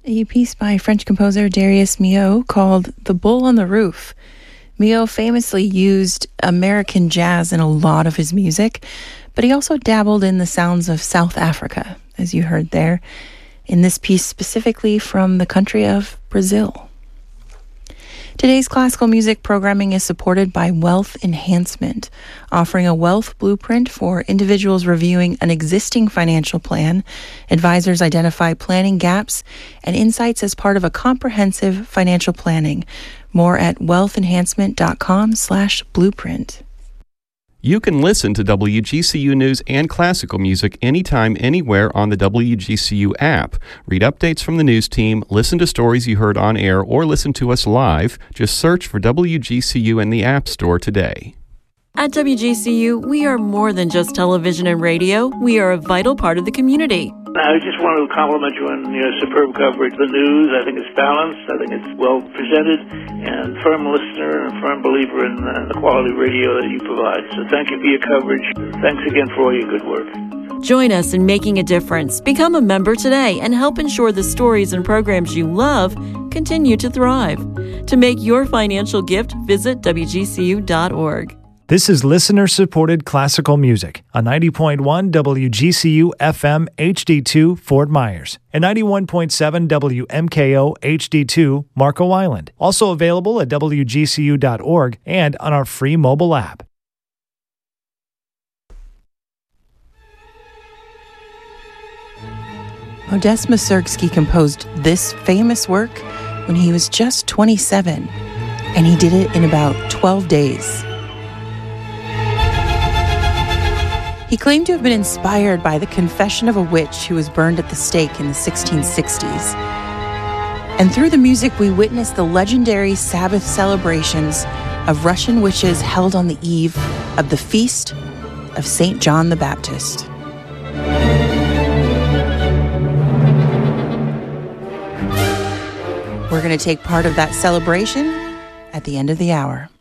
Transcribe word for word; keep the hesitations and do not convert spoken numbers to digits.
A piece by French composer Darius Milhaud called The Bull on the Roof. Milhaud famously used American jazz in a lot of his music, but he also dabbled in the sounds of South Africa, as you heard there, in this piece specifically from the country of Brazil. Today's classical music programming is supported by Wealth Enhancement, offering a wealth blueprint for individuals reviewing an existing financial plan. Advisors identify planning gaps and insights as part of a comprehensive financial planning. More at wealthenhancement.com slash blueprint. You can listen to W G C U News and classical music anytime, anywhere on the W G C U app. Read updates from the news team, listen to stories you heard on air, or listen to us live. Just search for W G C U in the App Store today. At W G C U, we are more than just television and radio. We are a vital part of the community. I just want to compliment you on your superb coverage of the news. I think it's balanced. I think it's well presented, and firm listener and firm believer in uh, the quality radio that you provide. So thank you for your coverage. Thanks again for all your good work. Join us in making a difference. Become a member today and help ensure the stories and programs you love continue to thrive. To make your financial gift, visit W G C U dot org. This is listener-supported classical music on ninety point one W G C U F M H D two Fort Myers and ninety-one point seven W M K O H D two Marco Island. Also available at W G C U dot org and on our free mobile app. Modest Mussorgsky composed this famous work when he was just twenty-seven, and he did it in about twelve days. He claimed to have been inspired by the confession of a witch who was burned at the stake in the sixteen sixties. And through the music, we witness the legendary Sabbath celebrations of Russian witches held on the eve of the feast of Saint John the Baptist. We're going to take part of that celebration at the end of the hour.